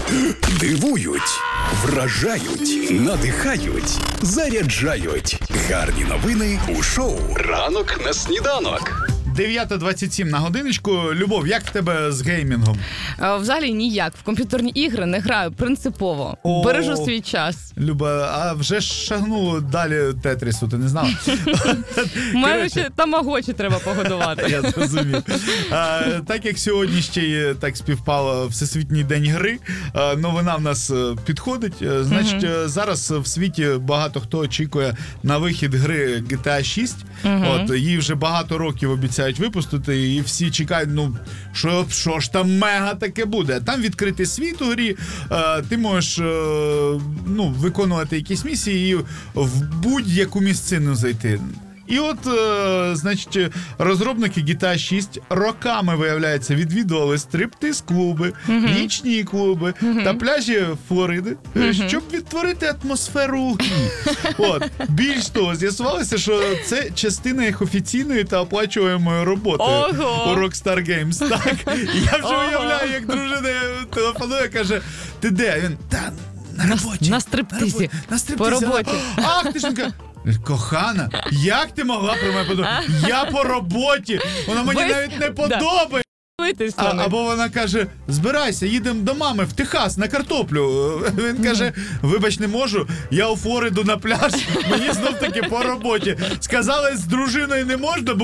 Дивують, вражають, надихають, заряджають. Гарні новини у шоу «Ранок на сніданок». 9:27 на годиночку. Любов, як в тебе з геймінгом? Взагалі ніяк. В комп'ютерні ігри не граю принципово. О. Бережу свій час. Люба, а вже шагнуло далі Тетрісу, ти не знала? Мене ще тамагочі треба погодувати. Я зрозумів. Так як сьогодні ще й так співпало Всесвітній день гри, новина в нас підходить. Значить, зараз в світі багато хто очікує на вихід гри GTA 6. От, її вже багато років обіцяють випустити, і всі чекають, ну, що ж там мега таке буде. Там відкритий світ у грі, ти можеш виконувати якісь місії і в будь-яку місцину зайти. І от, значить, розробники GTA 6 роками, виявляється, відвідували стриптиз-клуби, нічні клуби та пляжі Флориди, щоб відтворити атмосферу у грі. От. Більш того, з'ясувалося, що це частина їх офіційної та оплачуваної роботи у Rockstar Games. Так, і я вже уявляю, як дружина телефонує, каже, ти де? Він, та, на роботі. На стриптизі. По роботі. Ах, ти жінка. Кохана, як ти могла про мене подумати? Я по роботі, вона мені навіть не подобає. Або вона каже, збирайся, їдемо до мами в Техас на картоплю. Він каже, вибач, не можу, я у Флориду на пляж, мені знов таки по роботі. Сказали, з дружиною не можна, бо